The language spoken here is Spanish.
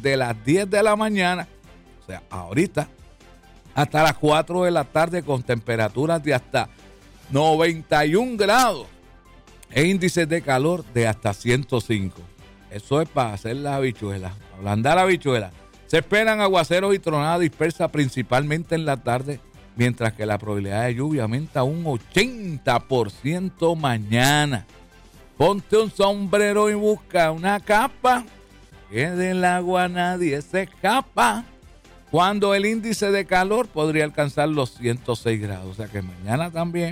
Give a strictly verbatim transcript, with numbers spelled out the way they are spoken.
desde las diez de la mañana, o sea, ahorita, hasta las cuatro de la tarde con temperaturas de hasta noventa y un grados e índices de calor de hasta ciento cinco. Eso es para hacer las habichuelas, ablandar la habichuela. Se esperan aguaceros y tronadas dispersas principalmente en la tarde, mientras que la probabilidad de lluvia aumenta a un ochenta por ciento mañana. Ponte un sombrero y busca una capa, que del agua nadie se escapa. Cuando el índice de calor podría alcanzar los ciento seis grados. O sea que mañana también